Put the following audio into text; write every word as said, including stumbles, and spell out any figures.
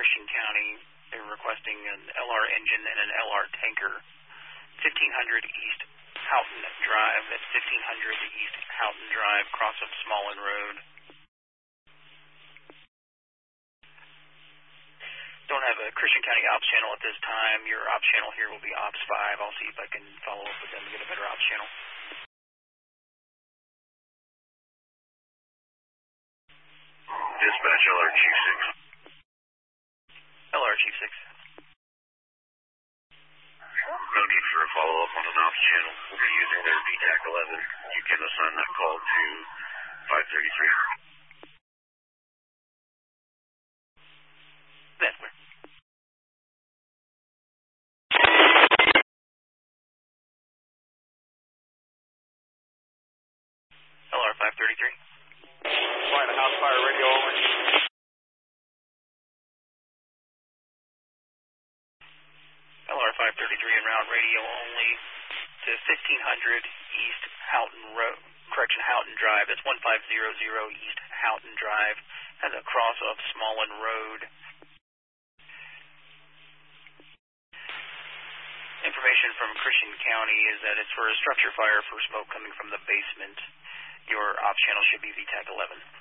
Christian County. They're requesting an L R engine and an L R tanker. fifteen hundred East Houghton Drive. That's fifteen hundred East Houghton Drive, cross of Smallin Road. Don't have a Christian County ops channel at this time. Your ops channel here will be ops five. I'll see if I can follow up with them to get a better ops channel. Dispatch L R Chief six. L R Chief six. No need for a follow-up on an ops channel. We'll be using their V TAC eleven. You can assign that call to five thirty-three. That's clear. L R five thirty-three. Flying a house fire radio only. L R five thirty-three en route, radio only to fifteen hundred East Houghton Road, correction, Houghton Drive. That's one five zero zero East Houghton Drive. Has a cross of Smallin Road. Information from Christian County is that it's for a structure fire for smoke coming from the basement. Your ops channel should be V TAC eleven.